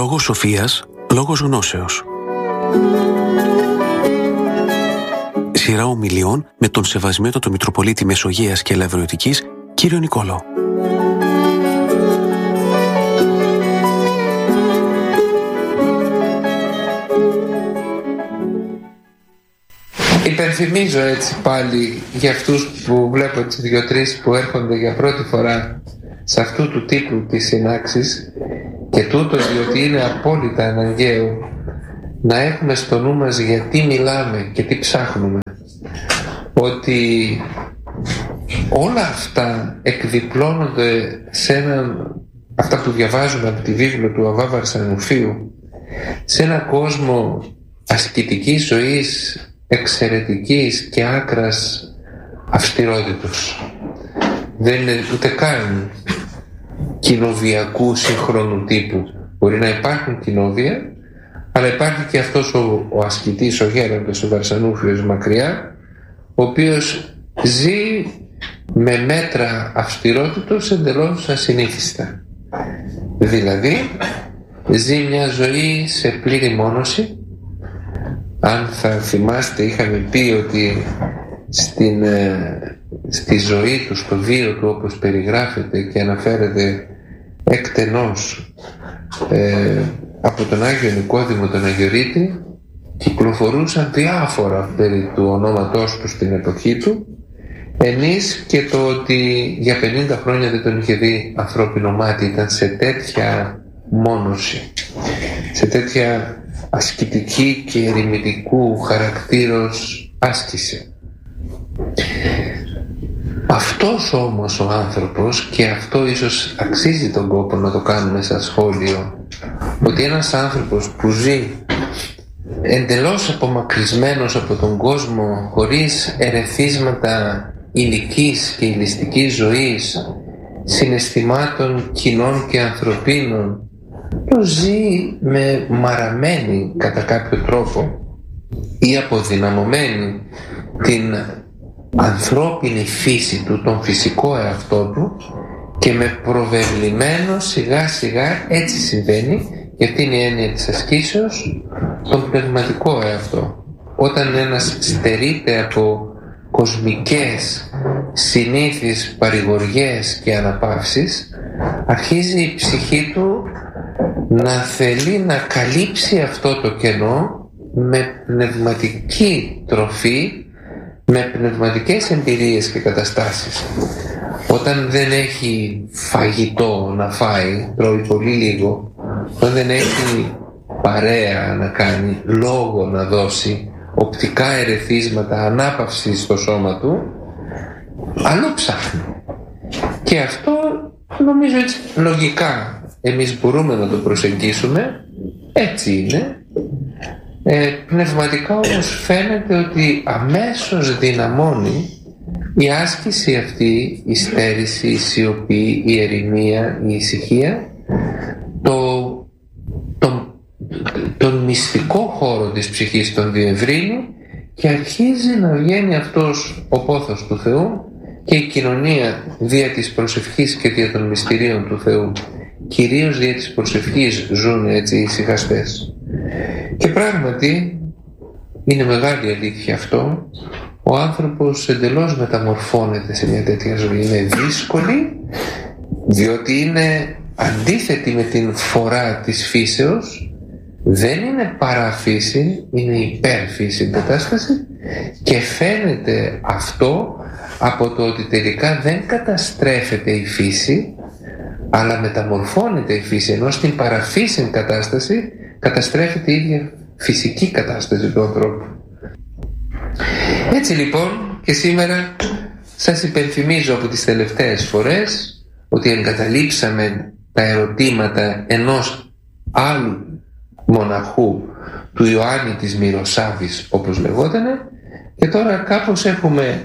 Λόγος σοφίας, λόγος γνώσεως. Σειρά ομιλιών με τον Σεβασμιότατο Μητροπολίτη Μεσογείας και Ελευρωτικής, κύριο Νικόλο. Υπενθυμίζω έτσι πάλι για αυτούς που βλέπω τις 2-3 που έρχονται για πρώτη φορά σε αυτού του τύπου της συνάξης, και τούτο διότι είναι απόλυτα αναγκαίο να έχουμε στο νου μας γιατί μιλάμε και τι ψάχνουμε, ότι όλα αυτά εκδιπλώνονται σε αυτά που διαβάζουμε από τη βίβλο του Αββά Βαρσανουφίου, σε ένα κόσμο ασκητικής ζωής, εξαιρετικής και άκρας αυστηρότητος. Δεν είναι ούτε καν κοινοβιακού σύγχρονου τύπου. Μπορεί να υπάρχουν κοινόβια, αλλά υπάρχει και αυτός ο ασκητής, ο γέροντας, ο Βαρσανούφιος μακριά, ο οποίος ζει με μέτρα αυστηρότητος εντελώς ασυνήθιστα. Δηλαδή ζει μια ζωή σε πλήρη μόνωση. Αν θα θυμάστε, είχαμε πει ότι στη ζωή του, στο βίο του, όπως περιγράφεται και αναφέρεται εκτενώς από τον Άγιο Νικόδημο τον Αγιορείτη, κυκλοφορούσαν διάφορα περί του ονόματός του στην εποχή του, ενίς και το ότι για 50 χρόνια δεν τον είχε δει ανθρώπινο μάτι. Ήταν σε τέτοια μόνωση, σε τέτοια ασκητική και ερημητικού χαρακτήρος άσκηση. Αυτός όμως ο άνθρωπος, και αυτό ίσως αξίζει τον κόπο να το κάνουμε σαν σχόλιο, ότι ένας άνθρωπος που ζει εντελώς απομακρυσμένος από τον κόσμο, χωρίς ερεθίσματα ηλικής και ηλιστικής ζωής, συναισθημάτων κοινών και ανθρωπίνων, το ζει με μαραμένη κατά κάποιο τρόπο ή αποδυναμωμένη την ανθρώπινη φύση του, τον φυσικό εαυτό του, και με προβεβλημένο σιγά σιγά, έτσι συμβαίνει, γιατί είναι η έννοια της ασκήσεως, τον πνευματικό εαυτό. Όταν ένας στερείται από κοσμικές συνήθεις παρηγοριές και αναπαύσεις, αρχίζει η ψυχή του να θέλει να καλύψει αυτό το κενό με πνευματική τροφή, με πνευματικές εμπειρίες και καταστάσεις. Όταν δεν έχει φαγητό να φάει, τρώει πολύ λίγο. Όταν δεν έχει παρέα να κάνει, λόγο να δώσει, οπτικά ερεθίσματα, ανάπαυση στο σώμα του, άλλο ψάχνει. Και αυτό νομίζω έτσι λογικά εμείς μπορούμε να το προσεγγίσουμε, έτσι είναι. Πνευματικά όμως φαίνεται ότι αμέσως δυναμώνει η άσκηση αυτή, η στέρηση, η σιωπή, η ερημία, η ησυχία, τον μυστικό χώρο της ψυχής τον διευρύνει και αρχίζει να βγαίνει αυτός ο πόθος του Θεού και η κοινωνία δια της προσευχής και δια των μυστηρίων του Θεού. Κυρίως δια της προσευχής ζουν έτσι οι ησυχαστές. Και πράγματι είναι μεγάλη αλήθεια αυτό. Ο άνθρωπος εντελώς μεταμορφώνεται σε μια τέτοια ζωή. Είναι δύσκολη, διότι είναι αντίθετη με την φορά της φύσεως. Δεν είναι παραφύση, είναι υπερφύση κατάσταση, και φαίνεται αυτό από το ότι τελικά δεν καταστρέφεται η φύση, αλλά μεταμορφώνεται η φύση, ενώ στην παραφύση κατάσταση καταστρέφεται η ίδια φυσική κατάσταση του ανθρώπου. Έτσι λοιπόν και σήμερα σας υπενθυμίζω από τις τελευταίες φορές ότι εγκαταλείψαμε τα ερωτήματα ενός άλλου μοναχού, του Ιωάννη της Μυροσάβης όπως λεγότανε, και τώρα κάπως έχουμε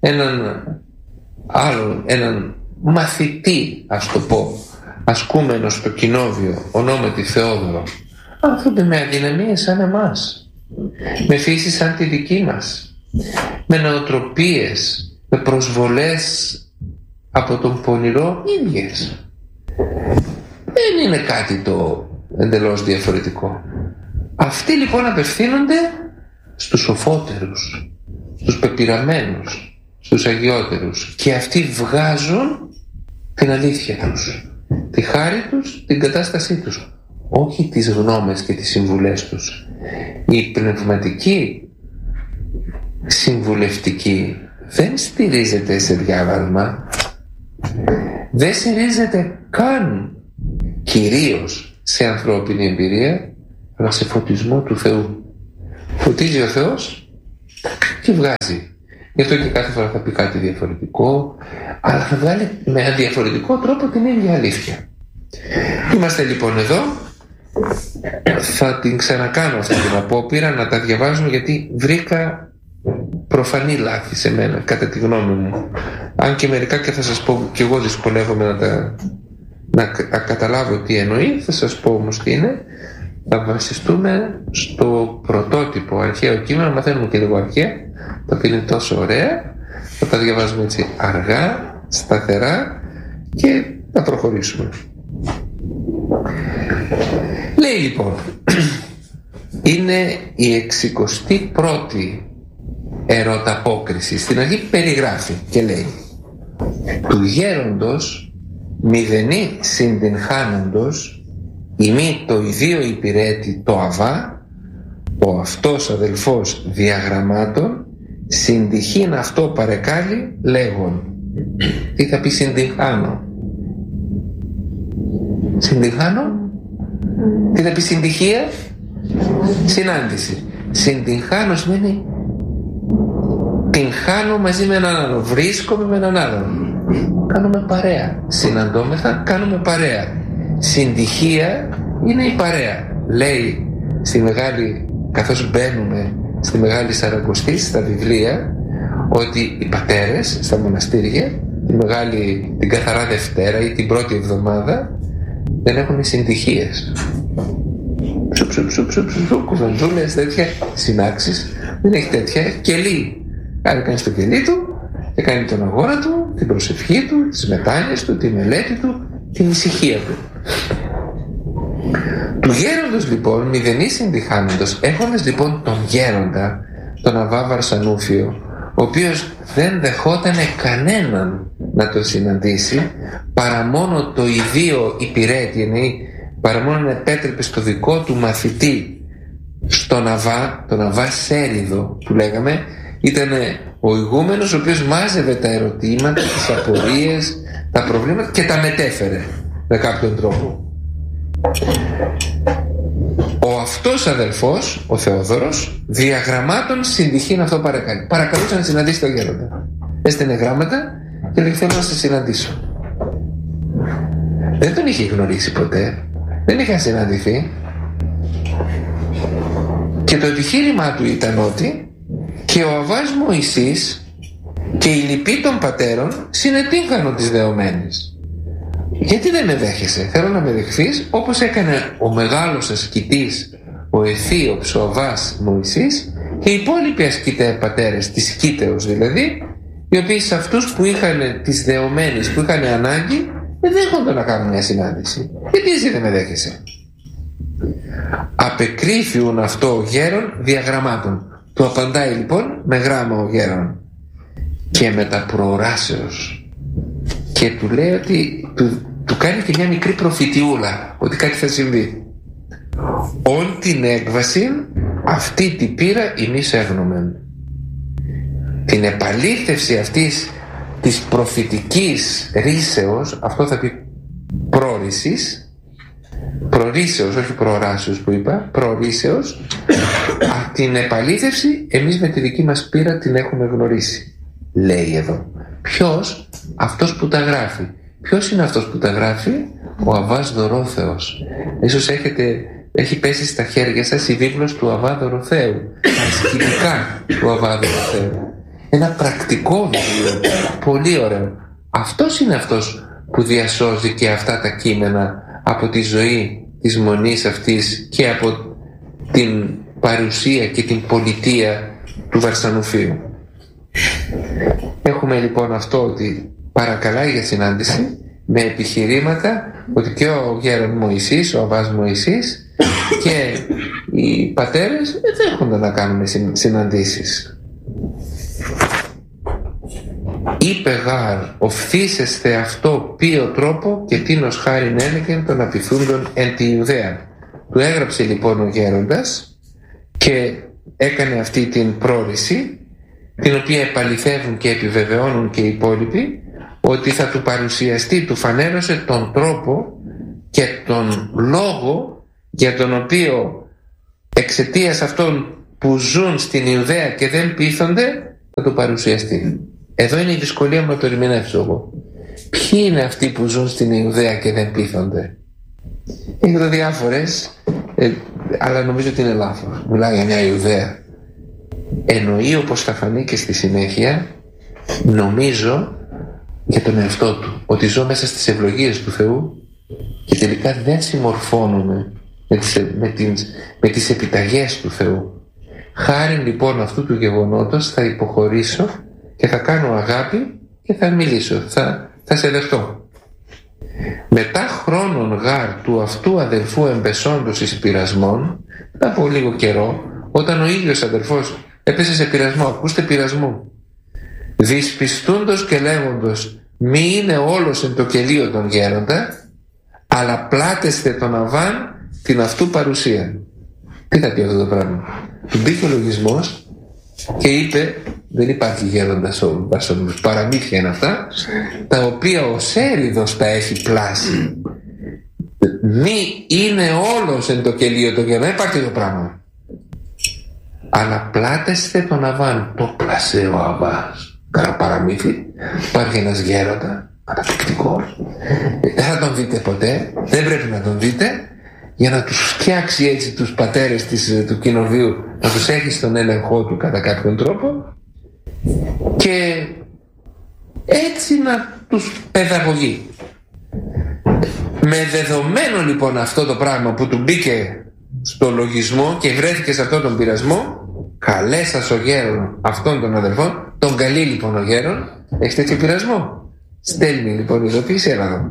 έναν μαθητή, ας το πω, ασκούμενο στο κοινόβιο, ονόματι Θεόδωρο, άνθρωποι με αδυναμίες σαν εμάς, με φύση σαν τη δική μας, με νοοτροπίες, με προσβολές από τον πονηρό ίδιες. Δεν είναι κάτι το εντελώς διαφορετικό. Αυτοί λοιπόν απευθύνονται στους σοφότερους, στους πεπειραμένους, στους αγιότερους, και αυτοί βγάζουν την αλήθεια τους, τη χάρη τους, την κατάστασή τους, όχι τις γνώμες και τις συμβουλές τους. Η πνευματική συμβουλευτική δεν στηρίζεται σε διάβασμα, δεν στηρίζεται καν κυρίως σε ανθρώπινη εμπειρία, αλλά σε φωτισμό του Θεού. Φωτίζει ο Θεός και βγάζει. Γι' αυτό και κάθε φορά θα πει κάτι διαφορετικό, αλλά θα βγάλει με ένα διαφορετικό τρόπο την ίδια αλήθεια. Είμαστε λοιπόν εδώ. Θα την ξανακάνω αυτή την απόπειρα να τα διαβάζουμε, γιατί βρήκα προφανή λάθη σε μένα, κατά τη γνώμη μου. Αν και μερικά, και θα σας πω, και εγώ δυσκολεύομαι να καταλάβω τι εννοεί, θα σας πω όμως τι είναι. Θα βασιστούμε στο πρωτότυπο αρχαίο κείμενο, μαθαίνουμε και λίγο αρχαία, τα οποία είναι τόσο ωραία, θα τα διαβάζουμε έτσι αργά, σταθερά και θα προχωρήσουμε. Λέει λοιπόν, είναι η 61η ερωταπόκριση. Στην αρχή περιγράφει και λέει: του γέροντος μηδενή συντυγχάνοντος ημί το ιδίο υπηρέτη το αβά, ο αυτός αδελφός διαγραμμάτων, συντυχήν αυτό παρεκάλει λέγον. Τι θα πει συντυγχάνω? Συντυγχάνω? Τι θα πει συντυχία? Συνάντηση. Συντυγχάνω σημαίνει την χάνω μαζί με έναν άλλον, βρίσκομαι με έναν άλλον, κάνουμε παρέα, συναντώμεθα, κάνουμε παρέα. Συντυχία είναι η παρέα. Λέει στη μεγάλη, καθώς μπαίνουμε στη Μεγάλη Σαρακοστή, στα βιβλία, ότι οι πατέρες στα μοναστήρια την καθαρά Δευτέρα ή την πρώτη εβδομάδα δεν έχουν συντυχίες. Κουβεντούλες, τέτοια συνάξεις, δεν έχει τέτοια. Κελί. Κάνει το κελί του και κάνει τον αγώνα του, την προσευχή του, τις μετάνοιες του, τη μελέτη του, την ησυχία του. Του γέροντος λοιπόν μηδενή συντυχάνοντος, έχοντας λοιπόν τον γέροντα, τον Αβά Βαρσανούφιο, ο οποίος δεν δεχότανε κανέναν να τον συναντήσει, παρά μόνο το ιδίο υπηρέτη, εννοεί παρά μόνο επέτρεπε στο δικό του μαθητή, στον Αβά, τον Αβά Σέριδο που λέγαμε, ήταν ο ηγούμενος ο οποίος μάζευε τα ερωτήματα, τις απορίες, τα προβλήματα και τα μετέφερε με κάποιον τρόπο. Ο αυτός αδελφός, ο Θεόδωρος, διαγραμμάτων συντυχήν αυτό παρακαλεί. Παρακαλούσε να συναντήσει τον γέροντα. Έστειλε γράμματα και λέει: θέλω να σε συναντήσω. Δεν τον είχε γνωρίσει ποτέ, δεν είχαν συναντηθεί, και το επιχείρημά του ήταν ότι και ο Αβάς Μωυσής και οι λοιποί των πατέρων συνετύχανον της δεωμένης. Γιατί δεν με δέχεσαι? Θέλω να με δεχθείς όπως έκανε ο μεγάλος ασκητής, ο Αιθίωψ, ο Αβάς Μωυσής, και οι υπόλοιποι ασκητές πατέρες της Κίτεως δηλαδή, οι οποίοι σε αυτούς που είχαν τις δεωμένες, που είχαν ανάγκη, δεν δέχονται να κάνουν μια συνάντηση. Γιατί εσύ δεν με δέχεσαι? Απεκρίθιουν αυτό ο γέρον διαγραμμάτων. Του απαντάει λοιπόν με γράμμα ο γέρον και με τα προοράσεως, και του λέει ότι του κάνει και μια μικρή προφητιούλα ότι κάτι θα συμβεί. Όν την έκβαση αυτή την πήρα ημείς έγνομεν. Την επαλήθευση αυτής της προφητικής ρήσεως, αυτό θα πει προρήσεως, όχι προοράσεως που είπα, προρήσεως, την επαλήθευση εμείς με τη δική μας πείρα την έχουμε γνωρίσει, λέει εδώ. Ποιος? Αυτός που τα γράφει. Ποιος είναι αυτός που τα γράφει? Ο Αβάς Δωρόθεος. Ίσως έχει πέσει στα χέρια σας η βίβλος του Αβά Δωροθέου, τα ασκητικά του Αβά Δωροθέου. Ένα πρακτικό βιβλίο, πολύ ωραίο. Αυτός είναι αυτός που διασώζει και αυτά τα κείμενα από τη ζωή της μονής αυτής και από την παρουσία και την πολιτεία του Βαρσανουφίου. Έχουμε λοιπόν αυτό ότι παρακαλάει για συνάντηση με επιχειρήματα ότι και ο γέρον Μωυσής, ο Αββάς Μωυσής και οι πατέρες δεν έχονταν να κάνουν συναντήσεις. Είπε γάρ οφθήσεσθε αυτό ποιο τρόπο και τίνος χάριν ένεκεν των απειθούντων εν τη Ιουδαία. Του έγραψε λοιπόν ο γέροντας και έκανε αυτή την πρόρηση, την οποία επαληθεύουν και επιβεβαιώνουν και οι υπόλοιποι, ότι θα του παρουσιαστεί, του φανέρωσε τον τρόπο και τον λόγο για τον οποίο εξαιτίας αυτών που ζουν στην Ιουδαία και δεν πείθονται θα του παρουσιαστεί. Εδώ είναι η δυσκολία μου να το ερμηνεύσω εγώ. Ποιοι είναι αυτοί που ζουν στην Ιουδαία και δεν πείθονται? Έχω διάφορες, αλλά νομίζω ότι είναι λάθος. Μιλάει για μια Ιουδαία. Εννοεί, όπως θα φανεί και στη συνέχεια, νομίζω για τον εαυτό του, ότι ζω μέσα στις ευλογίες του Θεού και τελικά δεν συμμορφώνομαι με τις επιταγές του Θεού. Χάρη λοιπόν αυτού του γεγονότος θα υποχωρήσω και θα κάνω αγάπη και θα μιλήσω, θα σε δεχτώ. Μετά χρόνων γάρ του αυτού αδελφού εμπεσόντος εις πειρασμών, μετά από λίγο καιρό, όταν ο ίδιος αδελφός έπεσε σε πειρασμό, ακούστε πειρασμό, δυσπιστούντος και λέγοντος μη είναι όλος εν το κελίο τον γέροντα, αλλά πλάτεστε τον Αββάν την αυτού παρουσία. Τι θα πει αυτό το πράγμα? Του μπήκε ο λογισμός και είπε δεν υπάρχει γέροντας ο βασανούς, παραμύθια είναι αυτά, τα οποία ο Σέριδος τα έχει πλάσει. Μη είναι όλος εν το κελίο τον γέροντα, δεν υπάρχει το πράγμα. Αλλά πλάτεστε τον Αββάν. Το πλασέ ο Αββάς. Κάνα παραμύθι. Υπάρχει ένας γέροντα καταπληκτικός, δεν θα τον δείτε ποτέ, δεν πρέπει να τον δείτε, για να τους φτιάξει έτσι τους πατέρες του κοινοβίου, να τους έχει στον έλεγχό του κατά κάποιον τρόπο και έτσι να τους παιδαγωγεί. Με δεδομένο λοιπόν αυτό το πράγμα που του μπήκε στο λογισμό και βρέθηκε σε αυτόν τον πειρασμό, καλέ σας ο γέρον αυτών των αδελφών, τον καλεί λοιπόν ο γέρον, έχει τέτοιο πειρασμό. Στέλνει λοιπόν ειδοποίηση, έλα εδώ.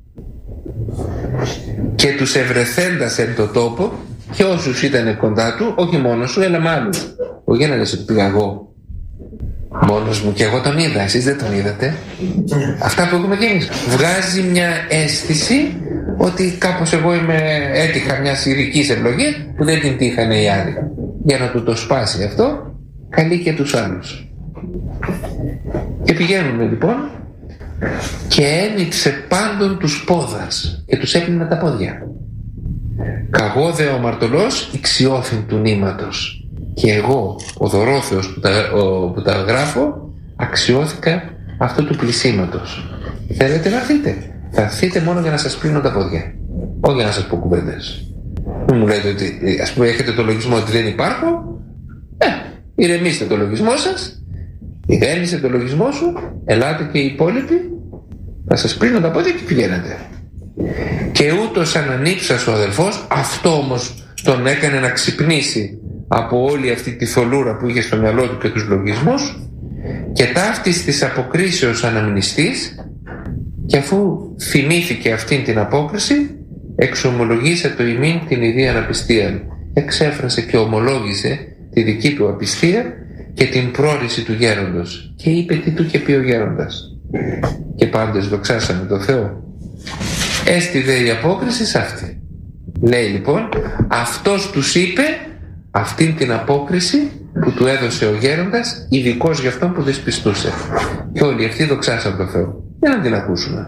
Και τους ευρεθέντας εν το τόπο και όσους ήταν κοντά του, όχι μόνος σου, έλα με άλλους. Ο γέρον ότι πήγα εγώ μόνος μου και εγώ τον είδα, εσείς δεν τον είδατε. Αυτά που έχουμε και εμείς. Βγάζει μια αίσθηση ότι κάπως εγώ έτυχα μιας ειδικής ευλογίας που δεν την τύχανε οι άλλοι. Για να του το σπάσει αυτό, καλεί και τους άλλους. Και πηγαίνουν λοιπόν και ένιξε πάντων τους πόδας και τους έπλυνε τα πόδια. Καγώ δε ο μαρτωλός ιξιώθην του νήματος, και εγώ ο Δωρόθεος που τα γράφω αξιώθηκα αυτού του πλησίματος. Θέλετε να έρθείτε? Θα έρθετε μόνο για να σας πλύνω τα πόδια, όχι για να σας πω κουβέντες. Μην μου λέτε ότι ας πούμε έχετε το λογισμό ότι δεν υπάρχω. Ηρεμήστε το λογισμό σας, ηρέμησε το λογισμό σου, ελάτε και οι υπόλοιποι, θα σας πλύνω τα πόδια και πηγαίνετε. Και ούτως ανανύψας ο αδελφός, αυτό όμως τον έκανε να ξυπνήσει από όλη αυτή τη θολούρα που είχε στο μυαλό του και τους λογισμούς, και ταύτης της αποκρίσεως αναμνηστής, και αφού θυμήθηκε αυτήν την απόκριση, εξομολογήσε το ημίν την ιδία απιστία. Εξέφρασε και ομολόγησε τη δική του απιστία και την πρόρηση του γέροντος, και είπε τι του είχε πει ο γέροντας. Και πάντες δοξάσαμε το Θεό. Έστι δε η απόκριση σ' αυτή. Λέει λοιπόν, αυτός τους είπε αυτήν την απόκριση που του έδωσε ο γέροντας, ειδικός για αυτόν που δυσπιστούσε. Και όλοι αυτοί δοξάσαν το Θεό. Για να την ακούσουμε.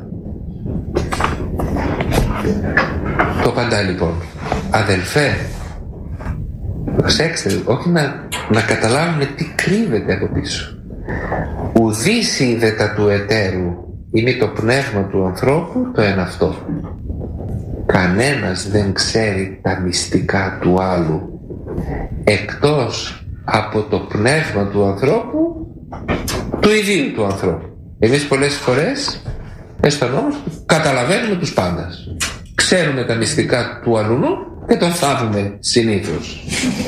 Το παντά λοιπόν, αδελφέ, προσέξτε, όχι να καταλάβουν τι κρύβεται από πίσω. Ουδείς είδε τα του εταίρου, είναι το πνεύμα του ανθρώπου το ένα αυτό. Κανένας δεν ξέρει τα μυστικά του άλλου εκτός από το πνεύμα του ανθρώπου, του ιδίου του ανθρώπου. Εμείς πολλές φορές αισθανόμαστε, καταλαβαίνουμε τους πάντας, ξέρουμε τα μυστικά του αλουνού και τον θάβουμε συνήθως.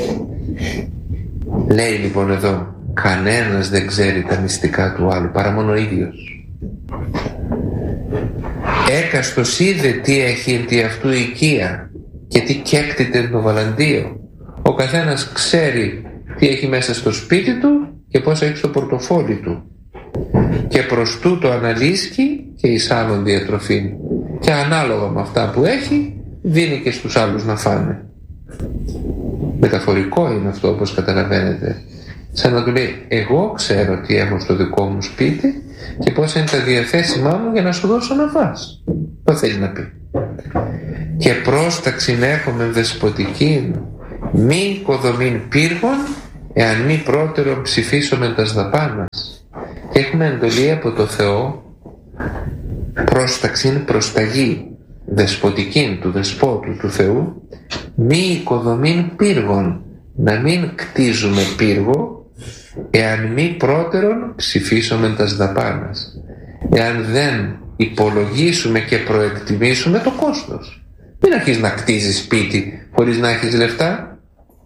Λέει λοιπόν εδώ, κανένας δεν ξέρει τα μυστικά του άλλου παρά μόνο ο ίδιος. έκαστος είδε τι έχει εν τη αυτού οικία και τι κέκτηται το βαλαντίο. Ο καθένας ξέρει τι έχει μέσα στο σπίτι του και πώς έχει στο πορτοφόλι του, και προς τούτο αναλύσκει και εις άλλον διατροφή, και ανάλογα με αυτά που έχει δίνει και στους άλλους να φάνε. Μεταφορικό είναι αυτό, όπως καταλαβαίνετε, σαν να του λέει εγώ ξέρω τι έχω στο δικό μου σπίτι και πώς είναι τα διαθέσιμά μου για να σου δώσω να φας. Το θέλει να πει. Και πρόσταξην έχομεν δεσποτικήν μη οικοδομήν πύργων εάν μη πρώτερον ψηφίσομεν τας δαπάνας. Και έχουμε εντολή από το Θεό, πρόσταξην, προσταγή, δεσποτικήν, του δεσπότου, του Θεού, μη οικοδομήν πύργων, να μην κτίζουμε πύργο εάν μη πρώτερον ψηφίσομεν τας δαπάνας, εάν δεν υπολογίσουμε και προεκτιμήσουμε το κόστος. Μην αρχίσεις να κτίζεις σπίτι χωρίς να έχεις λεφτά.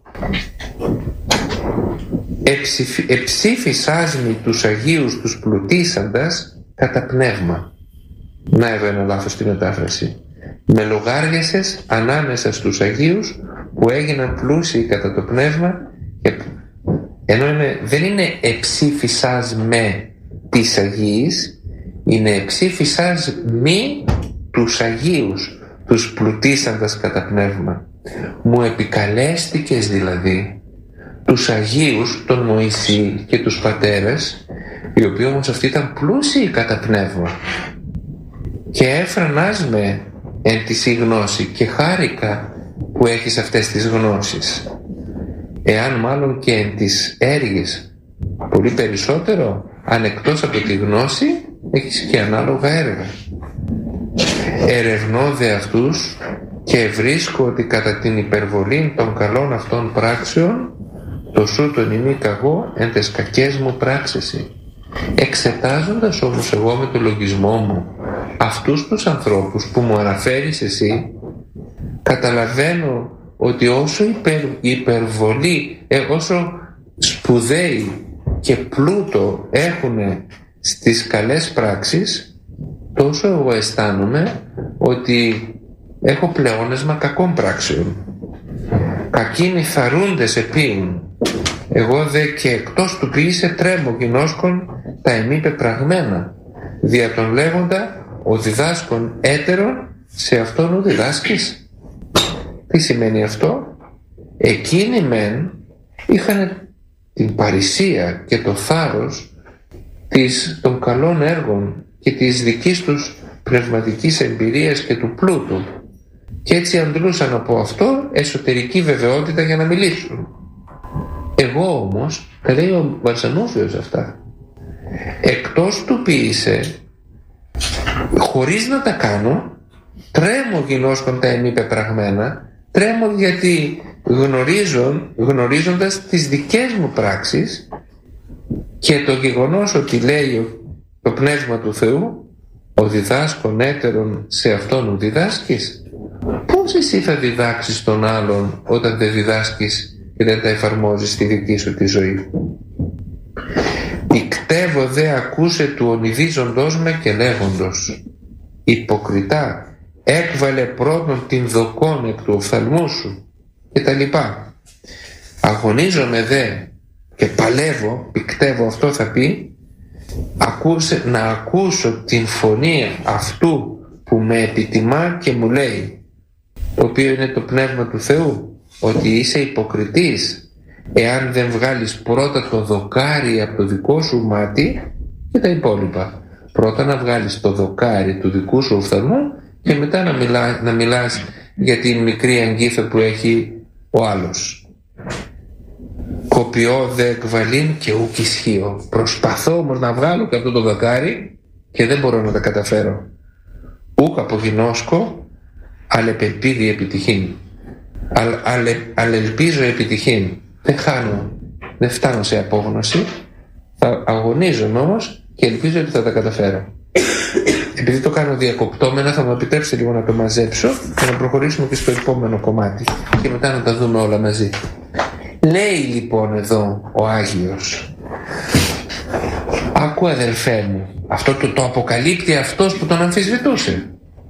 Εψήφισάσμι τους Αγίους τους πλουτίσαντας κατά πνεύμα. Να εδώ ένα λάθος στη μετάφραση. Με λογάριασες ανάμεσα στους Αγίους που έγιναν πλούσιοι κατά το πνεύμα, ενώ δεν είναι εψήφισας με τις Αγίης, είναι εψήφισας μη τους Αγίους τους πλουτίσαντας κατά πνεύμα. Μου επικαλέστηκες δηλαδή τους Αγίους, τον Μωυσή και τους πατέρες, οι οποίοι όμως αυτοί ήταν πλούσιοι κατά πνεύμα, και έφρανας με εν της η γνώση, και χάρηκα που έχεις αυτές τις γνώσεις, εάν μάλλον και εν της έργης πολύ περισσότερο, αν εκτός από τη γνώση έχεις και ανάλογα έργα. Ερευνώ δε αυτούς και βρίσκω ότι κατά την υπερβολή των καλών αυτών πράξεων το σου τον ημίκαγω εν τες κακές μου πράξεις. Εξετάζοντας όμως εγώ με το λογισμό μου αυτούς τους ανθρώπους που μου αναφέρεις εσύ, καταλαβαίνω ότι όσο υπερβολή, όσο σπουδαίοι και πλούτο έχουν στις καλές πράξεις, τόσο εγώ αισθάνομαι ότι έχω πλεόνασμα κακών πράξεων. Κακοί θαρούντες επίουν, εγώ δε και εκτός του ποιήσε τρέμω γινώσκον τα εμή πεπραγμένα, δια τον λέγοντα ο διδάσκον έτερον σε αυτόν ο διδάσκης. Τι σημαίνει αυτό? Εκείνοι μεν είχαν την παρησία και το θάρρος των καλών έργων και της δικής τους πνευματικής εμπειρίας και του πλούτου, και έτσι αντλούσαν από αυτό εσωτερική βεβαιότητα για να μιλήσουν. Εγώ όμως, τα λέει ο Βαρσανόφιος αυτά, εκτός του ποιήσε, χωρίς να τα κάνω, τρέμω γινώσκον τα εμή πεπραγμένα, τρέμω γιατί γνωρίζοντας τις δικές μου πράξεις και το γεγονός ότι λέει το Πνεύμα του Θεού, ο διδάσκον έτερον σε αυτόν ο διδάσκεις. Πώς εσύ θα διδάξεις τον άλλον όταν δεν διδάσκεις και δεν τα εφαρμόζεις στη δική σου τη ζωή? Ικτεύω δε ακούσε του ονειδίζοντος με και λέγοντος, υποκριτά έκβαλε πρώτον την δοκόν εκ του οφθαλμού σου, και τα λοιπά. Αγωνίζομαι δε και παλεύω, πικτεύω, αυτό θα πει, να ακούσω την φωνή αυτού που με επιτιμά και μου λέει, το οποίο είναι το Πνεύμα του Θεού, ότι είσαι υποκριτής εάν δεν βγάλεις πρώτα το δοκάρι από το δικό σου μάτι και τα υπόλοιπα. Πρώτα να βγάλεις το δοκάρι του δικού σου οφθαλμού και μετά να μιλάς για την μικρή αγγίθα που έχει ο άλλος. Κοπιώ δε εκβαλήν και ουκ ισχύω. Προσπαθώ όμως να βγάλω και αυτό το δοκάρι και δεν μπορώ να τα καταφέρω. Ουκ απογινώσκω αλεπελπίδη επιτυχήν. Αλελπίζω επιτυχήν. Δεν χάνω, δεν φτάνω σε απόγνωση. Θα αγωνίζομαι όμως και ελπίζω ότι θα τα καταφέρω. Επειδή το κάνω διακοπτώμενα, θα μου επιτρέψει λίγο να το μαζέψω και να προχωρήσουμε και στο επόμενο κομμάτι και μετά να τα δούμε όλα μαζί. Λέει λοιπόν εδώ ο Άγιος, άκου αδελφέ μου, αυτό το αποκαλύπτει αυτός που τον αμφισβητούσε.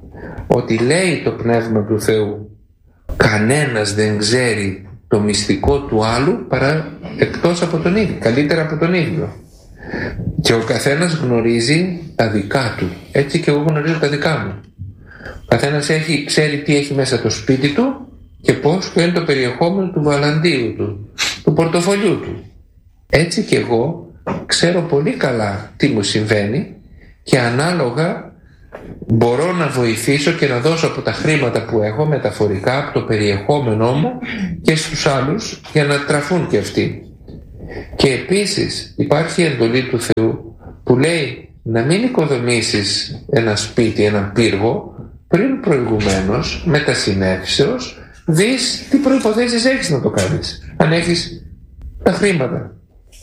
ότι λέει το Πνεύμα του Θεού κανένας δεν ξέρει το μυστικό του άλλου παρά εκτός από τον ίδιο, καλύτερα από τον ίδιο. Και ο καθένας γνωρίζει τα δικά του. Έτσι και εγώ γνωρίζω τα δικά μου. Ο καθένας ξέρει τι έχει μέσα το σπίτι του και ποιο είναι το περιεχόμενο του βαλαντίου του πορτοφολιού του. Έτσι και εγώ ξέρω πολύ καλά τι μου συμβαίνει και ανάλογα μπορώ να βοηθήσω και να δώσω από τα χρήματα που έχω μεταφορικά, από το περιεχόμενό μου και στους άλλους για να τραφούν και αυτοί. Και επίσης υπάρχει η εντολή του Θεού που λέει να μην οικοδομήσεις ένα σπίτι, ένα πύργο πριν προηγουμένως μετασυνέφισεως δεις τι προϋποθέσεις έχεις να το κάνεις, αν έχεις τα χρήματα.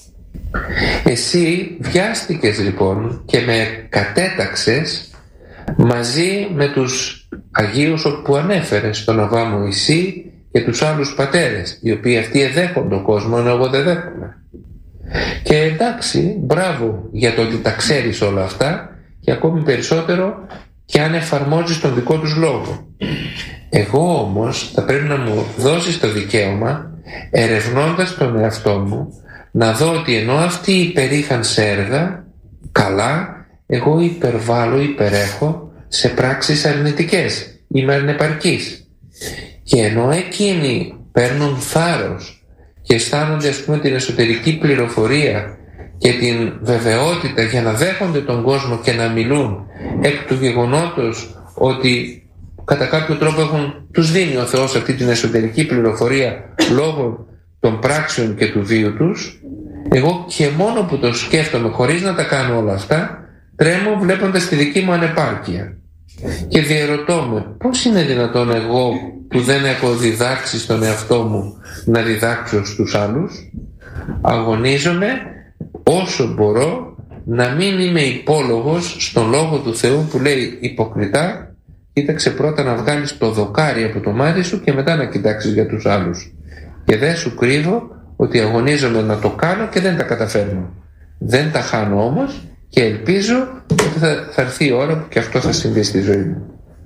Εσύ βιάστηκες λοιπόν και με κατέταξες μαζί με τους Αγίους που ανέφερες, τον Αββά Μωυσή και τους άλλους πατέρες, οι οποίοι αυτοί εδέχονται τον κόσμο ενώ εγώ δεν δέχομαι. Και εντάξει, μπράβο για το ότι τα ξέρεις όλα αυτά και ακόμη περισσότερο και αν εφαρμόζεις τον δικό τους λόγο. Εγώ όμως θα πρέπει να μου δώσεις το δικαίωμα, ερευνώντας τον εαυτό μου, να δω ότι ενώ αυτοί υπερήχαν σε έργα καλά, εγώ υπερέχω σε πράξεις αρνητικές, είμαι ανεπαρκής. Και ενώ εκείνοι παίρνουν θάρρος και αισθάνονται ας πούμε την εσωτερική πληροφορία και την βεβαιότητα για να δέχονται τον κόσμο και να μιλούν εκ του γεγονότος ότι κατά κάποιο τρόπο τους δίνει ο Θεός αυτή την εσωτερική πληροφορία λόγω των πράξεων και του βίου τους, εγώ και μόνο που το σκέφτομαι χωρίς να τα κάνω όλα αυτά, τρέμω βλέποντας τη δική μου ανεπάρκεια και διαρωτώ με πώς είναι δυνατόν εγώ που δεν έχω διδάξει στον εαυτό μου να διδάξω στους άλλους. Αγωνίζομαι όσο μπορώ να μην είμαι υπόλογος στον Λόγο του Θεού που λέει υποκριτά, κοίταξε πρώτα να βγάλεις το δοκάρι από το μάτι σου και μετά να κοιτάξεις για τους άλλους. Και δεν σου κρύβω ότι αγωνίζομαι να το κάνω και δεν τα καταφέρνω. Δεν τα χάνω όμως και ελπίζω ότι θα έρθει η ώρα που και αυτό θα συμβεί στη ζωή μου.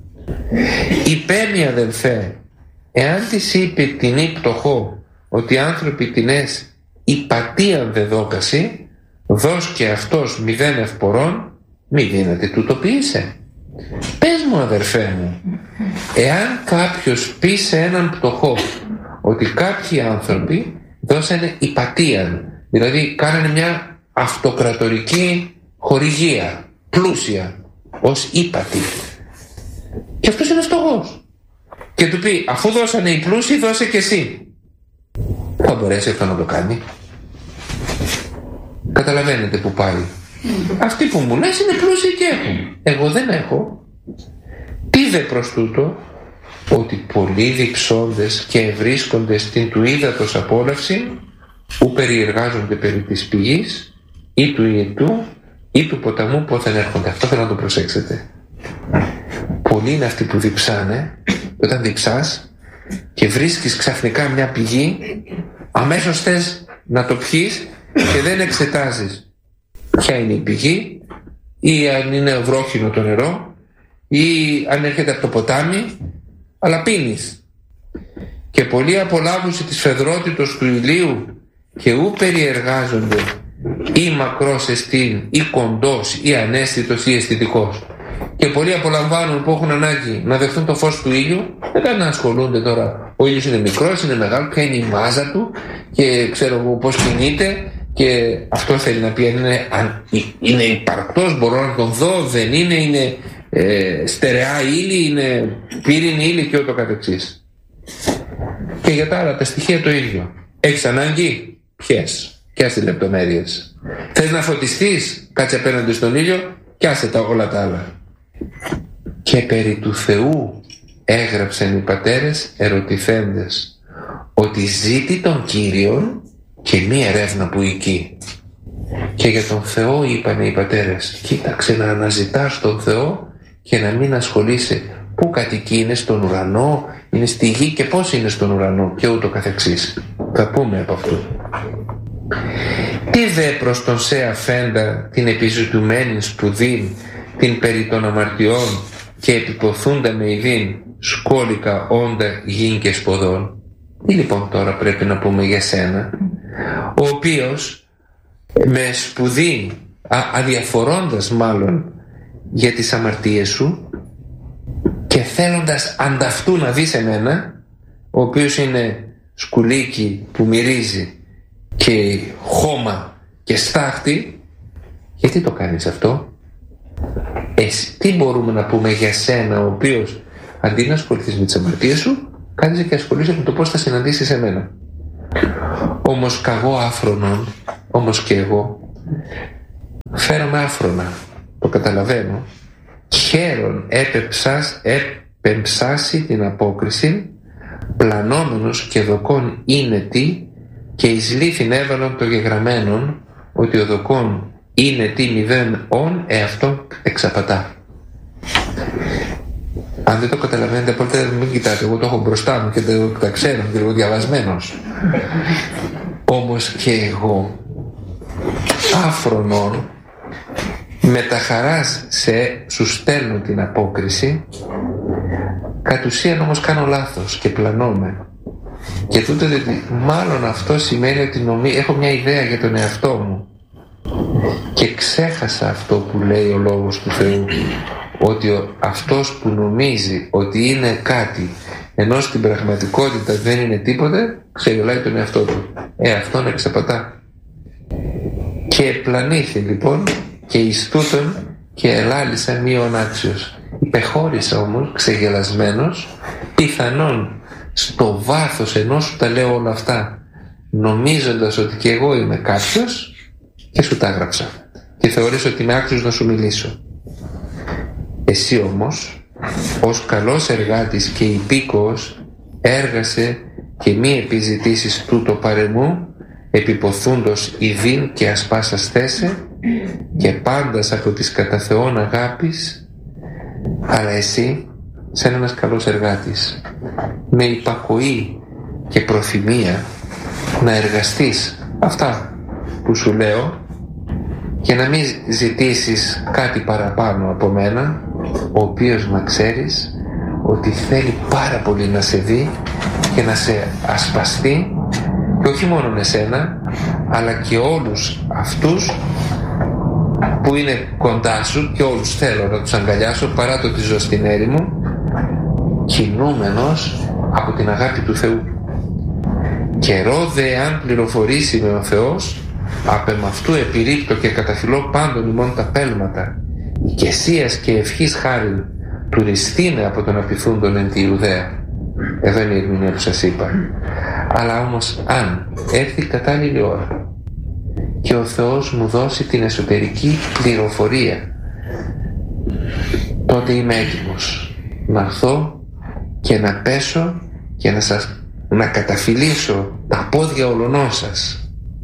Η Πέμη αδελφέ, εάν της είπε την ή πτωχό ότι οι άνθρωποι τινές υπατίαν δε δόκαση, δώσ' και αυτός 0 ευπορών, μη δύναται τούτο ποιήσε. Πες μου αδερφέ μου, εάν κάποιος πει σε έναν πτωχό ότι κάποιοι άνθρωποι δώσανε υπατίαν, δηλαδή κάνανε μια αυτοκρατορική χορηγία, πλούσια, ως ύπατη, και αυτός είναι φτωχός, και του πει αφού δώσανε οι πλούσιοι δώσε και εσύ, θα μπορέσει αυτό να το κάνει? Καταλαβαίνετε που πάει. Αυτοί που μου λες είναι πλούσιοι και έχουν, εγώ δεν έχω. Τι δε προς τούτο, ότι πολλοί διψώντες και ευρίσκονται στην του ύδατος απόλαυση, που περιεργάζονται περί της πηγής ή του ιετού ή του ποταμού πόθεν έρχονται. Αυτό θέλω να το προσέξετε. Πολλοί είναι αυτοί που διψάνε. Όταν διψάς και βρίσκεις ξαφνικά μια πηγή, αμέσως θες να το πιείς και δεν εξετάζεις ποια είναι η πηγή, ή αν είναι βρόχινο το νερό, ή αν έρχεται από το ποτάμι, αλλά πίνεις. Και πολλοί απολάβουσι της φεδρότητος του ηλίου και ου περιεργάζονται ή μακρός εστίν ή κοντός ή αναίσθητος ή αισθητικός. Και πολλοί απολαμβάνουν που έχουν ανάγκη να δεχτούν το φως του ήλιου, δεν καν να ασχολούνται τώρα. Ο ήλιος είναι μικρός, είναι μεγάλο, ποια είναι η μάζα του και ξέρω εγώ πώς κινείται, και αυτό θέλει να πει αν είναι υπαρκτός, μπορώ να τον δω, δεν είναι, είναι στερεά ύλη, είναι πύρινη ύλη και ούτω καθεξής. Και για τα άλλα τα στοιχεία το ίδιο. Έχεις ανάγκη? Ποιες? Και άσε λεπτομέρειες. Θες να φωτιστείς? Κάτσε απέναντι στον ήλιο και άσε όλα τα άλλα. Και περί του Θεού έγραψαν οι πατέρες ερωτηθέντες, ότι ζήτη τον Κύριον και μη ερεύνα που εκεί. Και για τον Θεό είπανε οι πατέρες, κοίταξε να αναζητάς τον Θεό και να μην ασχολείσαι πού κατοικεί, είναι στον ουρανό, είναι στη γη και πώς είναι στον ουρανό και ούτω καθεξής. Θα πούμε από αυτό. Τι δε προς τον σε αφέντα την επιζητουμένη σπουδή, την περί των αμαρτιών και επιποθούντα με ειδήν σκόλικα όντα γην και σποδών. Τι λοιπόν τώρα πρέπει να πούμε για σένα, ο οποίος με σπουδή, αδιαφορώντας μάλλον για τις αμαρτίες σου και θέλοντας ανταυτού να δεις εμένα, ο οποίος είναι σκουλίκι που μυρίζει και χώμα και στάχτη, γιατί το κάνεις αυτό? Τι μπορούμε να πούμε για σένα, ο οποίος αντί να ασχοληθείς με τις αμαρτίες σου, κάθεσαι και ασχολείσαι με το πώς θα συναντήσεις εμένα? Όμως καγώ άφρονον, όμως και εγώ φέρομαι άφρονα, το καταλαβαίνω. Χαίρον έπεμψάσει την απόκριση, πλανόμενος και δοκών είναι τι, και εις λίθιν έβαλον το γεγραμμένον, ότι ο δοκών είναι τι μηδέν ον εαυτόν εξαπατά. Αν δεν το καταλαβαίνετε απόλυτα, μην κοιτάτε, εγώ το έχω μπροστά μου και τα ξέρω, και εγώ διαβασμένος. Όμως και εγώ άφρονον με τα χαράς σου στέλνω την απόκριση, κατ' ουσίαν όμως κάνω λάθος και πλανώμαι. Και τούτο μάλλον αυτό σημαίνει ότι έχω μια ιδέα για τον εαυτό μου και ξέχασα αυτό που λέει ο Λόγος του Θεού, ότι αυτός που νομίζει ότι είναι κάτι ενώ στην πραγματικότητα δεν είναι τίποτε, ξεγελάει τον εαυτό του. Αυτόν εξαπατά. Και πλανήθη λοιπόν και εις τούτον και ελάλησα μείον άξιος. Υπεχώρησα όμως ξεγελασμένος, πιθανόν στο βάθος ενώ σου τα λέω όλα αυτά νομίζοντας ότι και εγώ είμαι κάποιος, και σου τα έγραψα και θεωρείς ότι είμαι άξιος να σου μιλήσω. Εσύ όμως ως καλός εργάτης και υπήκοος έργασε και μη επιζητήσεις τούτο παρεμού, επιποθούντος ειδήν και ασπάσας θέσε και πάντας από της κατά Θεόν αγάπης, αλλά εσύ σαν ένας καλός εργάτης με υπακοή και προθυμία να εργαστείς αυτά που σου λέω και να μην ζητήσεις κάτι παραπάνω από μένα, ο οποίος να ξέρεις ότι θέλει πάρα πολύ να σε δει και να σε ασπαστεί, και όχι μόνο εσένα αλλά και όλους αυτούς που είναι κοντά σου, και όλους θέλω να τους αγκαλιάσω παρά το ότι ζω στην έρημο, κινούμενος από την αγάπη του Θεού. Καιρό δε αν πληροφορήσει με ο Θεός, απ' αυτού επιρρύπτω και καταφυλώ πάντων ημών τα πέλματα, οικεσίας και ευχής χάριν τουριστήνε από τον απειθούντον εν τη Ιουδαία. Εδώ είναι η ερμηνεία που σας είπα. Αλλά όμως αν έρθει η κατάλληλη ώρα και ο Θεός μου δώσει την εσωτερική πληροφορία, τότε είμαι έτοιμος να έρθω και να πέσω και να καταφυλίσω τα πόδια ολονών σας.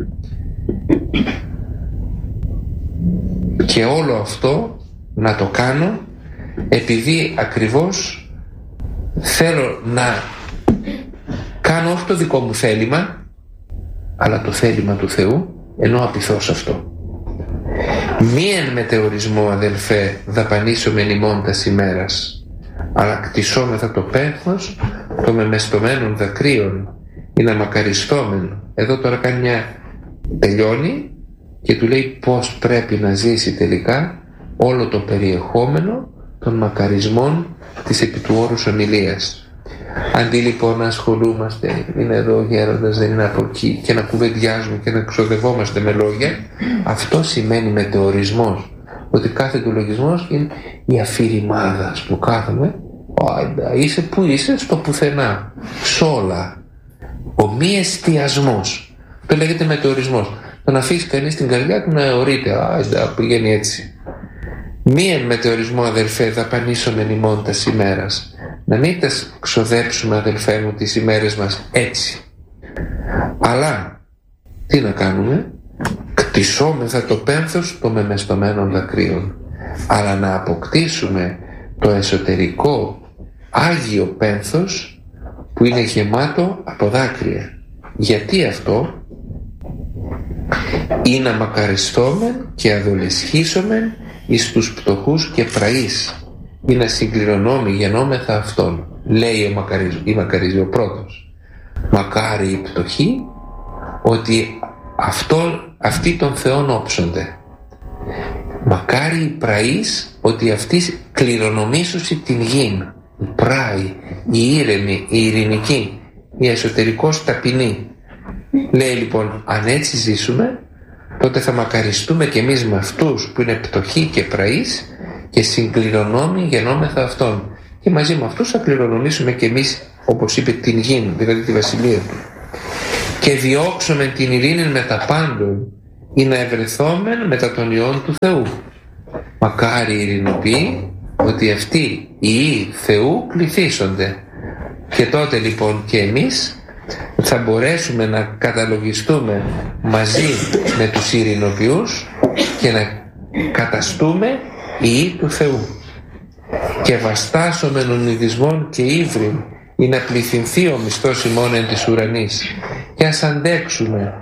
Και όλο αυτό να το κάνω επειδή ακριβώς θέλω να κάνω όχι το δικό μου θέλημα αλλά το θέλημα του Θεού, ενώ απειθώς αυτό. Μη εν μετεωρισμό αδελφέ δαπανίσομεν ημών τας ημέρας, αλλά κτισόμεθα το πένθος των μεμεστομένων δακρύων ή να μακαριστόμεν. Εδώ τώρα κάνει τελειώνει και του λέει πώς πρέπει να ζήσει τελικά όλο το περιεχόμενο των μακαρισμών της επί του όρους ομιλίας. Αντί λοιπόν να ασχολούμαστε, είναι εδώ ο γέροντας, δεν είναι από εκεί, και να κουβεντιάζουμε και να ξοδευόμαστε με λόγια, αυτό σημαίνει μετεωρισμός. Ότι κάθε του λογισμός είναι η αφηρημάδα που κάθομαι. Είσαι που είσαι, στο πουθενά, σόλα. Ο μη εστιασμός, το λέγεται μετεωρισμός. Το να αφήσει κανείς την καρδιά του να αιωρείται, πηγαίνει έτσι. Μη εν μετεωρισμό αδελφέ δαπανίσομεν ημών τας ημέρας. Να μην τα ξοδέψουμε αδελφέ μου τις ημέρες μας έτσι. Αλλά τι να κάνουμε? Κτισόμεθα το πένθος των μεμεστομένων δακρύων, αλλά να αποκτήσουμε το εσωτερικό άγιο πένθος που είναι γεμάτο από δάκρυα. Γιατί αυτό? Ή να μακαριστόμεν και αδολεσχίσομεν εις τους πτωχούς και πραείς, ή να συγκληρωνόμοι γεννόμεθα αυτόν. Λέει η Μακαρίζη ο πρώτος. Μακάρι οι πτωχοί, ότι αυτοί των Θεών όψονται. Μακάρι οι πραείς, ότι αυτοί κληρονομήσουσι την γην. Η πράη, η ήρεμη, η ειρηνική, η εσωτερικώς ταπεινή. Λέει λοιπόν, αν έτσι ζήσουμε, τότε θα μακαριστούμε κι εμείς με αυτούς που είναι πτωχοί και πραείς και συγκληρονόμοι γεννόμεθα αυτόν. Και μαζί με αυτούς θα κληρονομήσουμε κι εμείς, όπως είπε, την γην, δηλαδή τη βασιλεία του. Και διώξουμε την ειρήνη με τα πάντων, ή να ευρεθόμεν μετά των ιών του Θεού. Μακάρι οι ειρηνοποιοί, ότι αυτοί οι ιοί Θεού κληθήσονται. Και τότε λοιπόν και εμείς θα μπορέσουμε να καταλογιστούμε μαζί με τους ειρηνοποιούς και να καταστούμε ιοί του Θεού. Και βαστάσομεν ονειδισμών και ύβριν, ή να πληθυνθεί ο μισθός ημών εν της ουρανής. Και ας αντέξουμε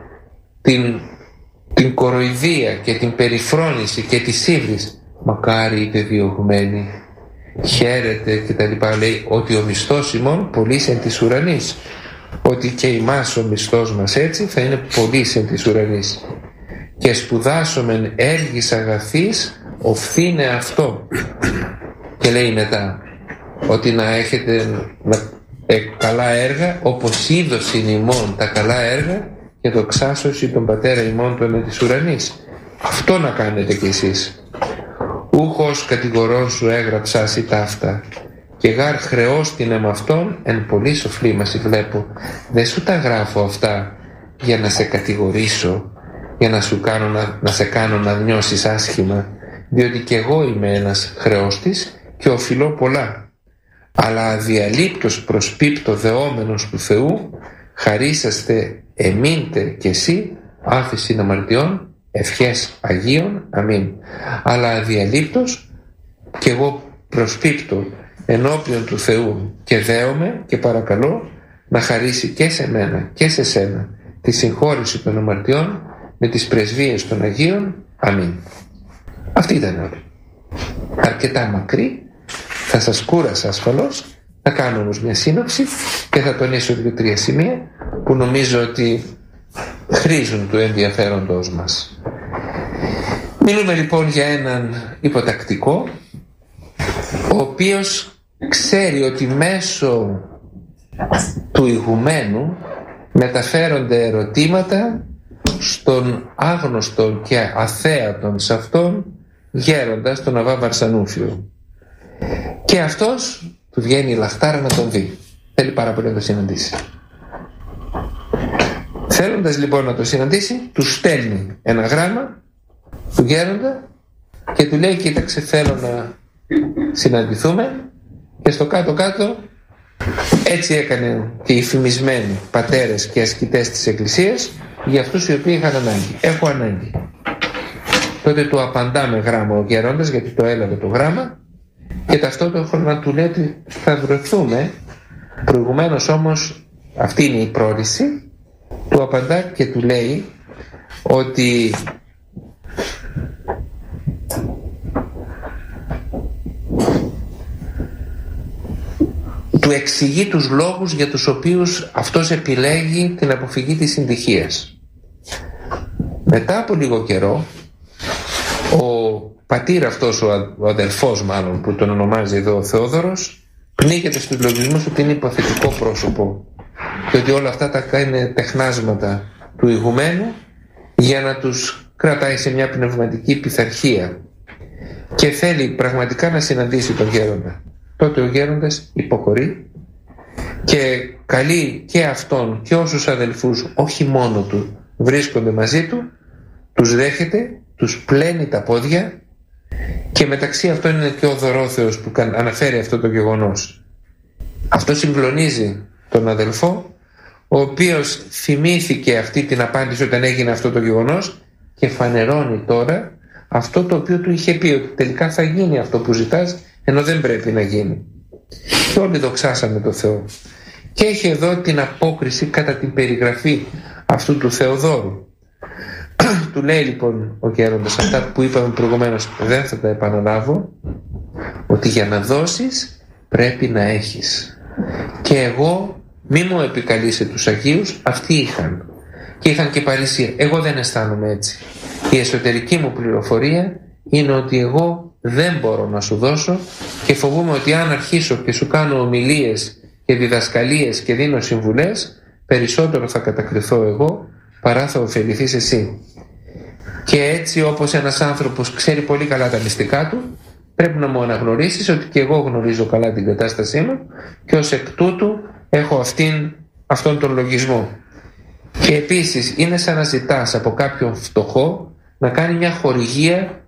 την κοροϊδία και την περιφρόνηση και τη ύβρις. Μακάρι είτε διωγμένοι, χαίρετε και τα λοιπά. Λέει ότι ο μισθός ημών πολύς εν της ουρανής, ότι και ημάς ο μισθός μας έτσι θα είναι πολύς εν της ουρανής. Και σπουδάσομεν έργης αγαθής οφθήνε αυτό. Και λέει μετά ότι να έχετε καλά έργα, όπως είδωσιν ημών τα καλά έργα, και δοξάσωση τον πατέρα ημών του εν της ουρανής. Αυτό να κάνετε κι εσείς. Ούχος κατηγορών σου έγραψας η ταύτα, και γάρ χρεώς την εμαυτόν εν πολύ σοφλήμαση. Βλέπω, δεν σου τα γράφω αυτά για να σε κατηγορήσω, για να σε κάνω να νιώσεις άσχημα, διότι κι εγώ είμαι ένας χρεώστης και οφειλώ πολλά. Αλλά αδιαλείπτως προσπίπτω δεόμενος του Θεού, χαρίσαστε εμείντε κι εσύ άφησιν αμαρτιών, ευχές Αγίων, αμήν. Αλλά αδιαλείπτως κι εγώ προσπίπτω ενώπιον του Θεού και δέομαι και παρακαλώ να χαρίσει και σε μένα και σε σένα τη συγχώρηση των αμαρτιών με τις πρεσβείες των Αγίων, αμήν. Αυτή ήταν όλη. Αρκετά μακρύ, θα σας κούρασα ασφαλώς. Θα κάνω όμως μια σύνοψη και θα τονίσω 2-3 σημεία που νομίζω ότι χρήζουν του ενδιαφέροντος μας. Μιλούμε λοιπόν για έναν υποτακτικό, ο οποίος ξέρει ότι μέσω του ηγουμένου μεταφέρονται ερωτήματα στον άγνωστο και αθέατον σε αυτόν γέροντα, τον Αββά Βαρσανούφιο. Και αυτός του βγαίνει η λαχτάρα να τον δει. Θέλει πάρα πολύ να το συναντήσει. Θέλοντας λοιπόν να το συναντήσει, του στέλνει ένα γράμμα του γέροντα και του λέει, κοίταξε, θέλω να συναντηθούμε. Και στο κάτω-κάτω έτσι έκανε και οι φημισμένοι πατέρες και ασκητές της Εκκλησίας για αυτούς οι οποίοι είχαν ανάγκη. Έχω ανάγκη. Τότε του απαντά με γράμμα ο γέροντας, γιατί το έλαβε το γράμμα, και ταυτόχρονα του λέει ότι θα βρεθούμε. Προηγουμένως όμως, αυτή είναι η πρόρηση, του απαντά και του λέει ότι του εξηγεί τους λόγους για τους οποίους αυτός επιλέγει την αποφυγή της συντυχίας. Μετά από λίγο καιρό, ο πατήρ αυτός, ο αδελφός μάλλον που τον ονομάζει εδώ ο Θεόδωρος, πνίγεται στους λογισμούς ότι είναι υποθετικό πρόσωπο και ότι όλα αυτά τα είναι τεχνάσματα του ηγουμένου για να τους κρατάει σε μια πνευματική πειθαρχία, και θέλει πραγματικά να συναντήσει τον γέροντα. Τότε ο γέροντας υποχωρεί και καλεί και αυτόν και όσους αδελφούς, όχι μόνο του, βρίσκονται μαζί του, τους δέχεται, τους πλένει τα πόδια, και μεταξύ αυτών είναι και ο Δωρόθεος που αναφέρει αυτό το γεγονός. Αυτό συγκλονίζει τον αδελφό, ο οποίος θυμήθηκε αυτή την απάντηση όταν έγινε αυτό το γεγονός και φανερώνει τώρα αυτό το οποίο του είχε πει, ότι τελικά θα γίνει αυτό που ζητάς, ενώ δεν πρέπει να γίνει. Και όλοι δοξάσαμε το Θεό. Και έχει εδώ την απόκριση κατά την περιγραφή αυτού του Θεοδόρου. Του λέει λοιπόν ο γέροντας αυτά που είπαμε προηγουμένως, δεν θα τα επαναλάβω, ότι για να δώσεις πρέπει να έχεις. Και εγώ, μη μου επικαλείσαι τους Αγίους, αυτοί είχαν. Και είχαν και παρησία. Εγώ δεν αισθάνομαι έτσι. Η εσωτερική μου πληροφορία είναι ότι εγώ δεν μπορώ να σου δώσω και φοβούμαι ότι αν αρχίσω και σου κάνω ομιλίες και διδασκαλίες και δίνω συμβουλές, περισσότερο θα κατακριθώ εγώ παρά θα ωφεληθείς εσύ. Και έτσι, όπως ένας άνθρωπος ξέρει πολύ καλά τα μυστικά του, πρέπει να μου αναγνωρίσεις ότι και εγώ γνωρίζω καλά την κατάστασή μου και ως εκ τούτου έχω αυτόν τον λογισμό. Και επίσης είναι σαν να ζητάς από κάποιον φτωχό να κάνει μια χορηγία